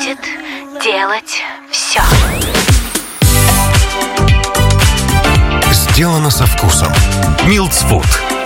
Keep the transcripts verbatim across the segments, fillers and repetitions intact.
будет делать все. Сделано со вкусом. Милтс Фуд.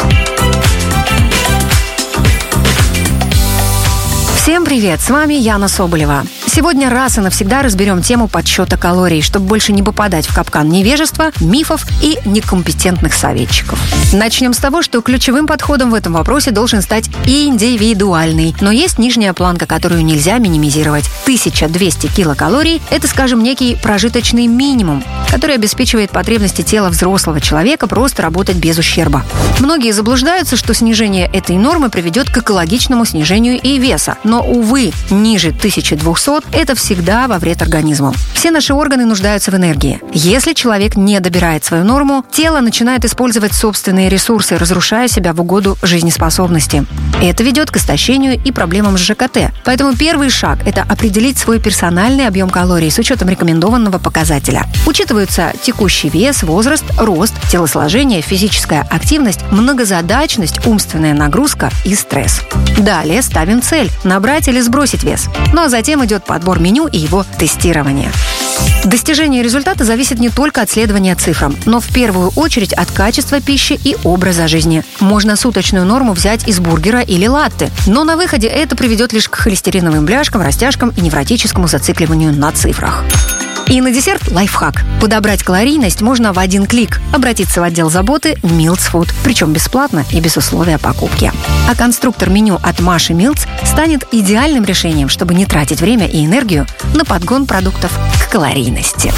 Всем привет, с вами Яна Соболева. Сегодня раз и навсегда разберем тему подсчета калорий, чтобы больше не попадать в капкан невежества, мифов и некомпетентных советчиков. Начнем с того, что ключевым подходом в этом вопросе должен стать индивидуальный. Но есть нижняя планка, которую нельзя минимизировать. тысяча двести килокалорий – это, скажем, некий прожиточный минимум, который обеспечивает потребности тела взрослого человека просто работать без ущерба. Многие заблуждаются, что снижение этой нормы приведет к экологичному снижению и веса. Но, увы, ниже тысячи двухсот – это всегда во вред организму. Все наши органы нуждаются в энергии. Если человек не добирает свою норму, тело начинает использовать собственные ресурсы, разрушая себя в угоду жизнеспособности. Это ведет к истощению и проблемам с ЖКТ. Поэтому первый шаг – это определить свой персональный объем калорий с учетом рекомендованного показателя. Учитываются текущий вес, возраст, рост, телосложение, физическая активность, многозадачность, умственная нагрузка и стресс. Далее ставим цель – набрать или сбросить вес. Ну а затем идет подбор меню и его тестирование. Достижение результата зависит не только от следования цифрам, но в первую очередь от качества пищи и образа жизни. Можно суточную норму взять из бургера или латте, но на выходе это приведет лишь к холестериновым бляшкам, растяжкам и невротическому зацикливанию на цифрах. И на десерт лайфхак. Подобрать калорийность можно в один клик. Обратиться в отдел заботы Милтс Фуд, причем бесплатно и без условия покупки. А конструктор меню от Маши Милтс станет идеальным решением, чтобы не тратить время и энергию на подгон продуктов к калорийности.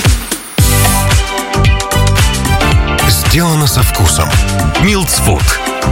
Сделано со вкусом. Милтс Фуд.